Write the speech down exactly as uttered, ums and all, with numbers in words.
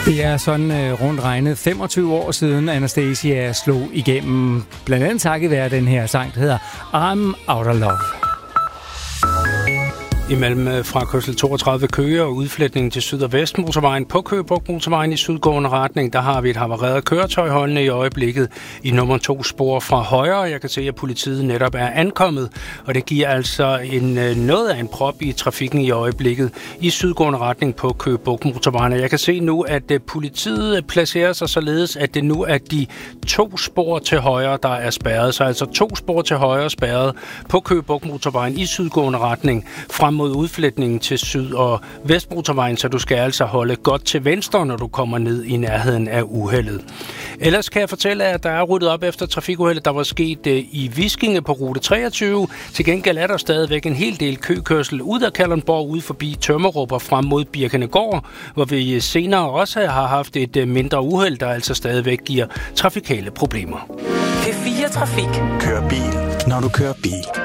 Det er sådan uh, rundt regnet femogtyve år siden Anastacia slog igennem, blandt andet takket være den her sang, der hedder I'm Out of Love. Imellem frakørsel toogtredive Køge og udflætningen til Syd- og Vestmotorvejen på Køge Bugt Motorvejen i sydgående retning, der har vi et havareret køretøj holdende i øjeblikket i nummer to spor fra højre. Jeg kan se, at politiet netop er ankommet, og det giver altså en, noget af en prop i trafikken i øjeblikket i sydgående retning på Køge Bugt Motorvejen. Jeg kan se nu, at politiet placerer sig således, at det nu er de to spor til højre, der er spærret. Så altså to spor til højre spærret på Køge Bugt Motorvejen i sydgående retning frem mod udflætningen til Syd- og Vestmotorvejen, så du skal altså holde godt til venstre, når du kommer ned i nærheden af uheldet. Ellers kan jeg fortælle, at der er ryddet op efter trafikuheldet, der var sket i Viskinge på rute treogtyve. Til gengæld er der stadigvæk en hel del køkørsel ud af Kalundborg ud forbi Tømmerup og frem mod Birkenegård, hvor vi senere også har haft et mindre uheld, der altså stadigvæk giver trafikale problemer. P fire Trafik. Kør bil, når du kører bil.